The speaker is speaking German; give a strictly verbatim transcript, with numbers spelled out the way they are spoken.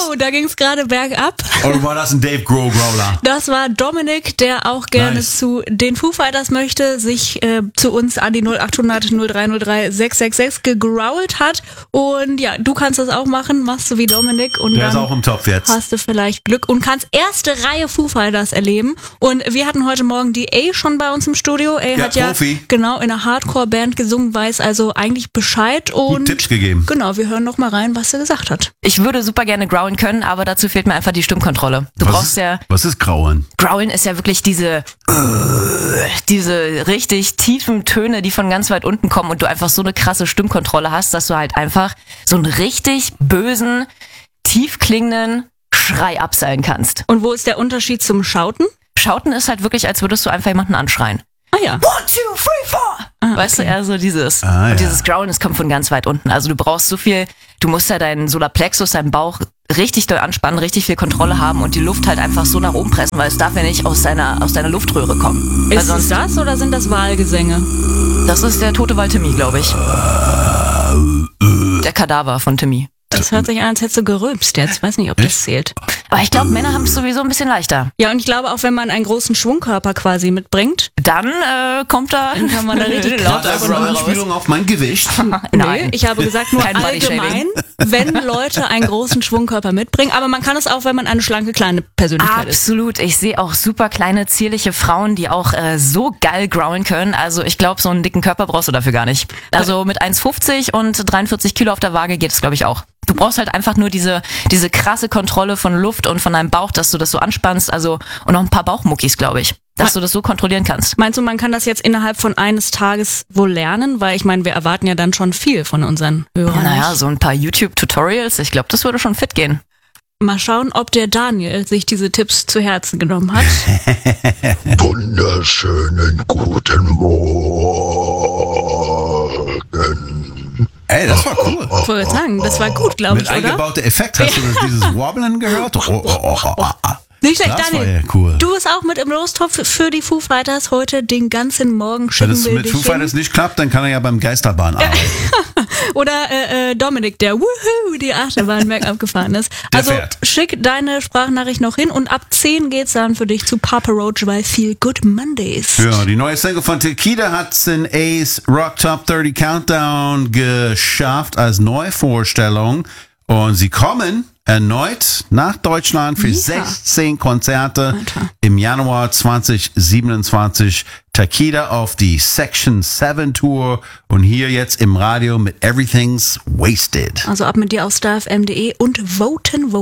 Oh, da ging es gerade bergab. Oder war das ein Dave Grohl Growler? Das war Dominik, der auch gerne Nice. zu den Foo Fighters möchte, sich äh, zu uns an die null acht hundert null drei null drei sechs sechs sechs gegrowlt hat. Und ja, du kannst das auch machen, machst du wie Dominik. Und Der dann ist auch im Topf jetzt. hast du vielleicht Glück und kannst erste Reihe Foo Fighters erleben. Und wir hatten heute Morgen die A schon bei uns im Studio. A Ja, hat ja Profi. genau in einer Hardcore-Band gesungen, weiß also eigentlich Bescheid. Und Tipps gegeben. Genau, wir hören noch mal rein, was er gesagt hat. Ich würde super gerne growlen können, aber dazu fehlt mir einfach die Stimmkontrolle. Du was brauchst ist, ja... Was ist Grauen? Growlen ist ja wirklich diese diese richtig tiefen Töne, die von ganz weit unten kommen und du einfach so eine krasse Stimmkontrolle hast, dass du halt einfach so einen richtig bösen, tief klingenden Schrei abseilen kannst. Und wo ist der Unterschied zum Schauten? Schauten ist halt wirklich, als würdest du einfach jemanden anschreien. Ah ja. One, two, three, four. Ah, Weißt okay. du, eher so dieses. Ah, ja. Und dieses Growlen, das kommt von ganz weit unten. Also du brauchst so viel, du musst ja deinen Solarplexus, deinen Bauch richtig doll anspannen, richtig viel Kontrolle haben und die Luft halt einfach so nach oben pressen, weil es darf ja nicht aus deiner, aus deiner Luftröhre kommen. Weil Ist es sonst, das oder sind das Wahlgesänge? das ist der tote Wal Timmy, glaube ich. Der Kadaver von Timmy. Das hört sich an, als hättest du gerülpst jetzt. Weiß nicht, ob das zählt. Aber ich glaube, Männer haben es sowieso ein bisschen leichter. Ja, und ich glaube auch, wenn man einen großen Schwungkörper quasi mitbringt, Dann äh, kommt da, dann kann man da richtig lauter Das ist eine Growl raus. Anspielung auf mein Gewicht. Nein. Nee, ich habe gesagt nur Kein Bodyshaming. allgemein, wenn Leute einen großen Schwungkörper mitbringen. Aber man kann es auch, wenn man eine schlanke, kleine Persönlichkeit ist. Absolut. Ich sehe auch super kleine, zierliche Frauen, die auch äh, so geil growlen können. Also ich glaube, so einen dicken Körper brauchst du dafür gar nicht. Also mit eins fünfzig und dreiundvierzig Kilo auf der Waage geht es, glaube ich, auch. Du brauchst halt einfach nur diese diese krasse Kontrolle von Luft und von deinem Bauch, dass du das so anspannst. Also und noch ein paar Bauchmuckis, glaube ich, dass du das so kontrollieren kannst. Meinst du, man kann das jetzt innerhalb von eines Tages wohl lernen? Weil ich meine, wir erwarten ja dann schon viel von unseren Hörern. Naja, so ein paar YouTube-Tutorials. Ich glaube, das würde schon fit gehen. Mal schauen, ob der Daniel sich diese Tipps zu Herzen genommen hat. Wunderschönen guten Morgen. Ey, das war cool. Ich wollte sagen, das war gut, glaube Mit ich, oder? eingebauter Effekt. Hast du das, dieses Wobblen gehört? Oh, oh, oh, oh, oh. Nicht schlecht, Das war Daniel. ja cool. Du bist auch mit im Lostopf für die Foo Fighters heute den ganzen Morgen. Wenn Schicken es wir mit dich Foo hin. Fighters nicht klappt, dann kann er ja beim Geisterbahn arbeiten. Oder äh, äh, Dominik, der Wuhu, die Achterbahn bergab gefahren ist. Der Also fährt. schick deine Sprachnachricht noch hin und ab zehn geht's dann für dich zu Papa Roach bei Feel Good Mondays. Ja, die neue Single von Tequila hat den Ace Rock Top dreißig Countdown geschafft als Neuvorstellung. Und sie kommen erneut nach Deutschland für Ja. sechzehn Konzerte Alter. im Januar zwanzig siebenundzwanzig. Tequila auf die Section sieben Tour und hier jetzt im Radio mit Everything's Wasted. Also ab mit dir auf starfm punkt de und voten, voten.